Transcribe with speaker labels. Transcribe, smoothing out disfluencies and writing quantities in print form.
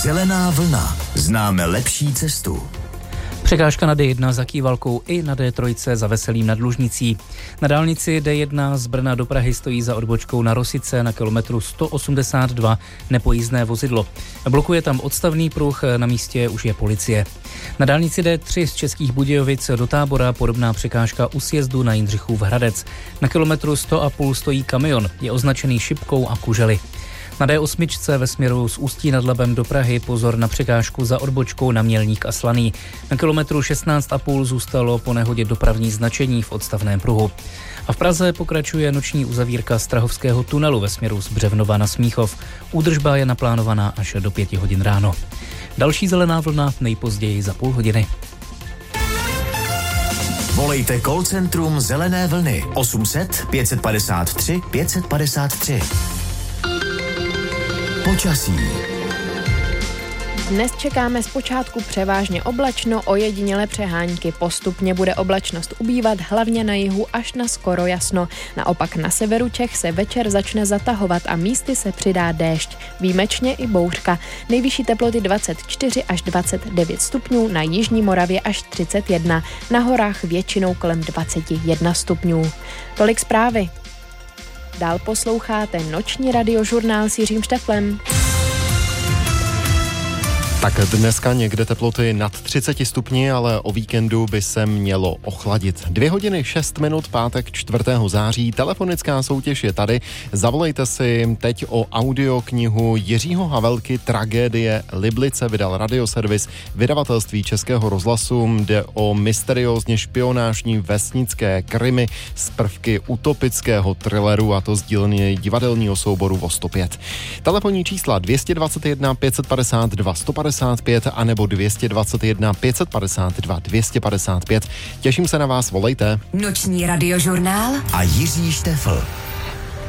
Speaker 1: Zelená vlna. Známe lepší cestu.
Speaker 2: Překážka na D1 za Kývalkou i na D3 za Veselým nad Lužnicí. Na dálnici D1 z Brna do Prahy stojí za odbočkou na Rosice na kilometru 182 nepojízdné vozidlo. Blokuje tam odstavný pruh, na místě už je policie. Na dálnici D3 z Českých Budějovic do Tábora podobná překážka u sjezdu na Jindřichův Hradec. Na kilometru 100,5 stojí kamion, je označený šipkou a kužely. Na D8 ve směru z Ústí nad Labem do Prahy pozor na překážku za odbočkou na Mělník a Slaný. Na kilometru 16,5 zůstalo po nehodě dopravní značení v odstavném pruhu. A v Praze pokračuje noční uzavírka Strahovského tunelu ve směru z Břevnova na Smíchov. Údržba je naplánovaná až do 5 hodin ráno. Další zelená vlna nejpozději za půl hodiny.
Speaker 1: Volejte call centrum Zelené vlny 800 553 553. Počasí.
Speaker 3: Dnes čekáme zpočátku převážně oblačno, ojedinělé přehánky. Postupně bude oblačnost ubývat, hlavně na jihu až na skoro jasno. Naopak na severu Čech se večer začne zatahovat a místy se přidá déšť. Výjimečně i bouřka. Nejvyšší teploty 24 až 29 stupňů, na jižní Moravě až 31. Na horách většinou kolem 21 stupňů. Tolik zprávy. Dál posloucháte noční radiožurnál s Jiřím Šteflem.
Speaker 4: Tak dneska někde teploty nad 30 stupni, ale o víkendu by se mělo ochladit. 2 hodiny 6 minut, pátek 4. září. Telefonická soutěž je tady. Zavolejte si teď o audioknihu Jiřího Havelky Tragédie Liblice. Vydal Radioservis vydavatelství Českého rozhlasu. Jde o mysteriózně špionážní vesnické krimi z prvky utopického thrilleru, a to z dílny divadelního souboru Vostopět. Telefonní čísla 221 552 155 a nebo 221 552 255. Těším se na vás, volejte.
Speaker 5: Noční radiožurnál
Speaker 1: A Jiří Štefl.